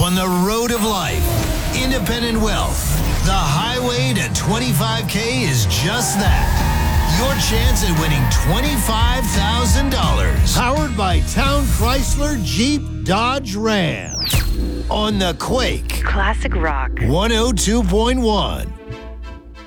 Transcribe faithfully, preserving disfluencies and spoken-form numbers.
on the road of life. Independent Wealth. The highway to twenty-five K is just that. Your chance at winning twenty-five thousand dollars. Powered by Town Chrysler Jeep Dodge Ram. On the Quake. Classic rock. one oh two point one.